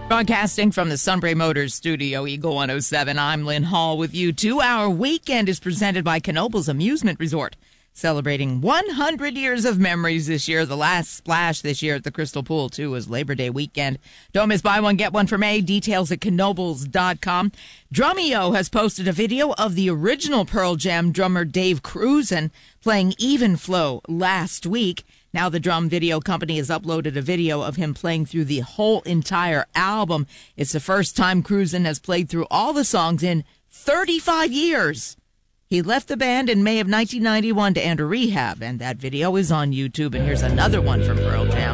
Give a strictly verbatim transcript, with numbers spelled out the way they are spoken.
Broadcasting from the Sunbury Motors studio, Eagle one oh seven, I'm Lynn Hall with you. Two-hour weekend is presented by Knoebels Amusement Resort, celebrating one hundred years of memories this year. The last splash this year at the Crystal Pool, too, was Labor Day weekend. Don't miss buy one, get one for May. Details at knoebels dot com. Drumeo has posted a video of the original Pearl Jam drummer Dave Cruzen playing Even Flow last week. Now the drum video company has uploaded a video of him playing through the whole entire album. It's the first time Cruzen has played through all the songs in thirty-five years. He left the band in May of nineteen ninety-one to enter rehab, and that video is on YouTube. And here's another one from Pearl Jam.